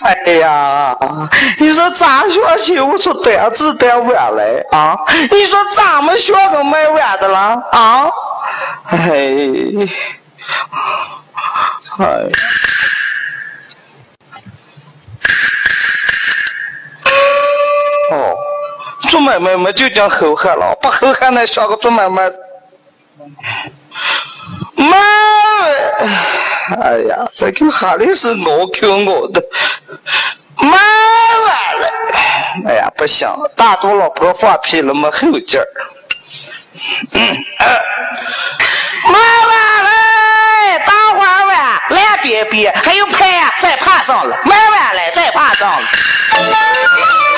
哎呀，你说咋学习不出单字单碗来啊？你说咋么学个卖碗的了啊？哎，哦，做买卖嘛就讲后汉了，不后汉那学个做买卖。妈！哎呀，这个哈里是我 Q 我的，妈完了！哎呀，不行，大肚老婆放屁了没后劲儿。妈完了！大花碗来别别，还有拍呀，再爬上了，买完了再爬上了。